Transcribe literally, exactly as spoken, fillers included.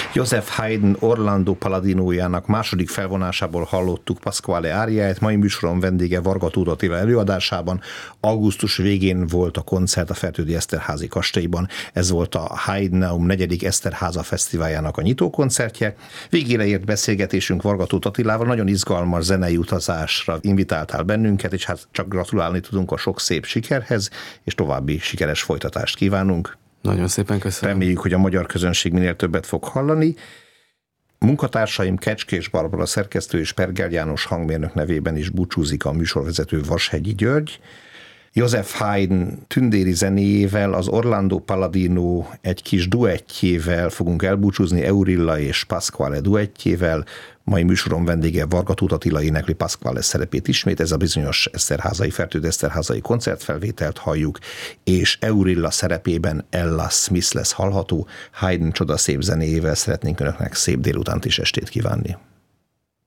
Joseph Haydn Orlando Palladinojának második felvonásából hallottuk Pasquale áriáját. Mai műsorom vendége Varga Tóth Attila előadásában. Augusztus végén volt a koncert a Fertődi Eszterházi kastélyban. Ez volt a Haydneum negyedik Eszterháza fesztiváljának a nyitókoncertje. Végére ért beszélgetésünk Varga Tóth Attilával. Nagyon izgalmas zenei utazásra invitáltál bennünket, és hát csak gratulálni tudunk a sok szép sikerhez, és további sikeres folytatást kívánunk. Nagyon szépen köszönöm. Reméljük, hogy a magyar közönség minél többet fog hallani. Munkatársaim Kecskés Barbara szerkesztő és Pergel János hangmérnök nevében is búcsúzik a műsorvezető Vashegyi György. Joseph Haydn tündéri zenéjével, az Orlando Palladino egy kis duettjével fogunk elbúcsúzni, Eurilla és Pasquale duettjével. Mai műsorom vendége Varga Tóth Attila énekli Pasquale szerepét ismét, ez a bizonyos eszterházai, Fertődi Eszterházai koncertfelvételt halljuk, és Eurilla szerepében Ella Smith lesz hallható. Haydn csodaszép zenéjével szeretnénk önöknek szép délutánt és estét kívánni.